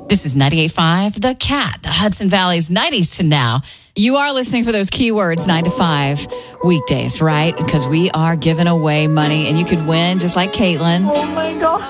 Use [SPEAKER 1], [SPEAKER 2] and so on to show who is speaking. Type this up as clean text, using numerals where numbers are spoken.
[SPEAKER 1] This is 98.5 The Cat, the Hudson Valley's 90s to now. You are listening for those keywords 9 to 5 weekdays, right? Because we are giving away money and you could win just like Caitlin.
[SPEAKER 2] Oh my God.